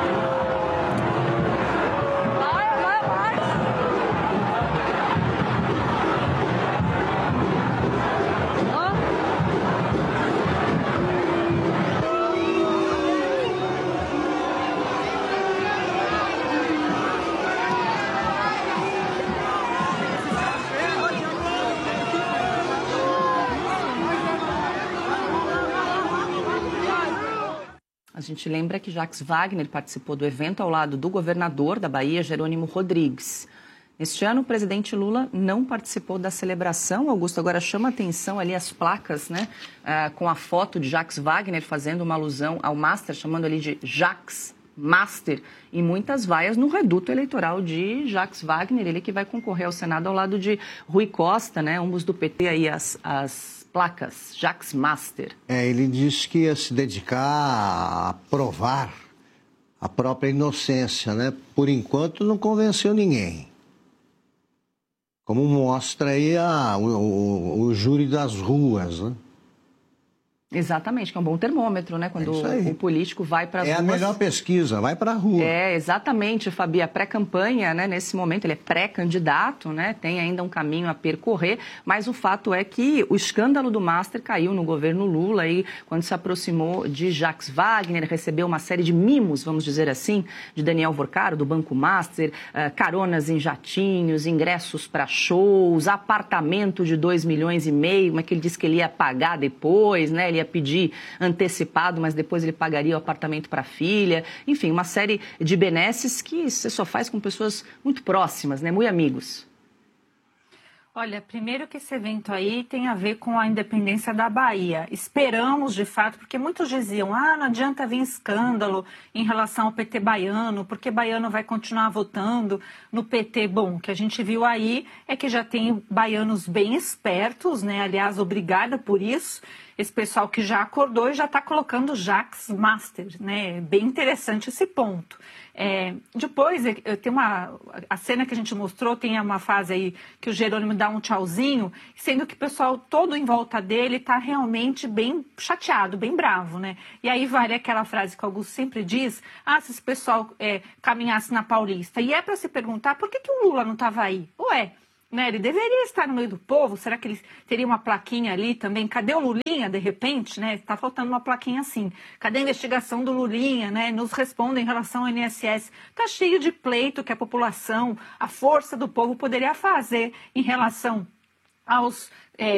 A gente lembra que Jacques Wagner participou do evento ao lado do governador da Bahia, Jerônimo Rodrigues. Este ano, o presidente Lula não participou da celebração. Augusto, agora chama a atenção ali as placas, né, com a foto de Jacques Wagner fazendo uma alusão ao Master, chamando ali de Jacques Master, e muitas vaias no reduto eleitoral de Jacques Wagner, ele que vai concorrer ao Senado ao lado de Rui Costa, né, ambos do PT aí, as placas, Jacques Master. Ele disse que ia se dedicar a provar a própria inocência, né? Por enquanto não convenceu ninguém. Como mostra aí o júri das ruas, né? Exatamente, que é um bom termômetro, né? Quando o político vai para as ruas. É a melhor pesquisa, vai para a rua. Exatamente, Fabi. A pré-campanha, né? Nesse momento, ele é pré-candidato, né? Tem ainda um caminho a percorrer, mas o fato é que o escândalo do Master caiu no governo Lula e quando se aproximou de Jacques Wagner, recebeu uma série de mimos, vamos dizer assim, de Daniel Vorcaro, do Banco Master, caronas em jatinhos, ingressos para shows, apartamento de 2,5 milhões, mas que ele disse que ele ia pagar depois, né? Ele ia pedir antecipado, mas depois ele pagaria o apartamento para a filha. Enfim, uma série de benesses que você só faz com pessoas muito próximas, né? Muito amigos. Olha, primeiro que esse evento aí tem a ver com a independência da Bahia. Esperamos, de fato, porque muitos diziam, não adianta vir escândalo em relação ao PT baiano, porque baiano vai continuar votando no PT. Bom, o que a gente viu aí é que já tem baianos bem espertos, né? Aliás, obrigada por isso. Esse pessoal que já acordou e já está colocando Jacques Master, né? Bem interessante esse ponto. Depois, tem a cena que a gente mostrou, tem uma fase aí que o Jerônimo dá um tchauzinho, sendo que o pessoal todo em volta dele está realmente bem chateado, bem bravo, né? E aí vale aquela frase que o Augusto sempre diz, se esse pessoal caminhasse na Paulista. E é para se perguntar, por que o Lula não estava aí? Ué, né, ele deveria estar no meio do povo, será que ele teria uma plaquinha ali também? Cadê o Lulinha, de repente, né? Está faltando uma plaquinha assim. Cadê a investigação do Lulinha, né? Nos responda em relação ao INSS. Está cheio de pleito que a população, a força do povo poderia fazer em relação aos